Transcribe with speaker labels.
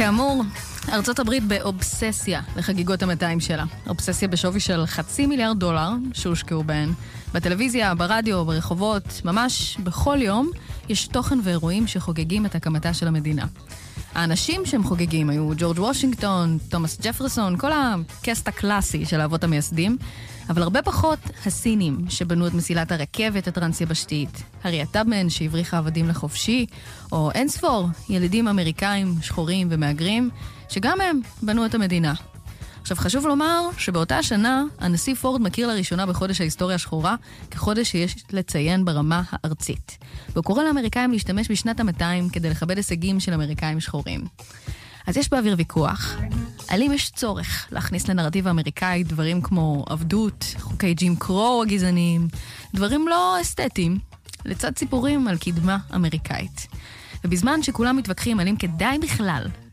Speaker 1: כאמור, ארצות הברית באובססיה לחגיגות ה-200 שלה. אובססיה בשווי של $500 מיליארד שהושקעו בהן. בטלוויזיה, ברדיו, ברחובות, ממש בכל יום יש תוכן ואירועים שחוגגים את הקמתה של המדינה. האנשים שהם חוגגים היו ג'ורג' וושינגטון, תומאס ג'פרסון, כל הקסט הקלאסי של האבות המייסדים, אבל הרבה פחות הסינים שבנו את מסילת הרכבת הטרנס-יבשתית, הארי טאבמן שהבריחה עבדים לחופשי, או אינספור ילידים אמריקאים, שחורים ומהגרים, שגם הם בנו את המדינה. עכשיו חשוב לומר שבאותה השנה הנשיא פורד מכיר לראשונה בחודש ההיסטוריה השחורה כחודש שיש לציין ברמה הארצית. והוא קורא לאמריקאים להשתמש בשנת ה-200 כדי לכבד הישגים של אמריקאים שחורים. אז יש באוויר ויכוח. האם יש צורך להכניס לנרטיב האמריקאי דברים כמו עבדות, חוקי ג'ים קרו הגזעניים, דברים לא אסתטיים, לצד סיפורים על קדמה אמריקאית. ובזמן שכולם מתווכחים על אם כדאי בכלל